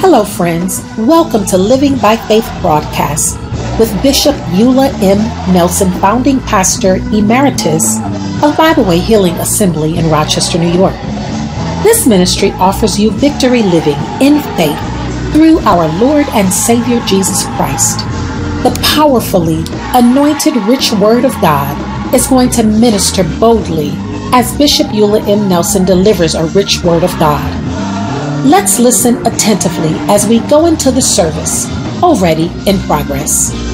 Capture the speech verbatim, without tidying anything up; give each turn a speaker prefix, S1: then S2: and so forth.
S1: Hello, friends. Welcome to Living by Faith broadcast with Bishop Eula M. Nelson, founding pastor emeritus of Bible Way Healing Assembly in Rochester, New York. This ministry offers you victory living in faith through our Lord and Savior Jesus Christ. The powerfully anointed rich word of God is going to minister boldly as Bishop Eula M. Nelson delivers a rich word of God. Let's listen attentively as we go into the service, already in progress.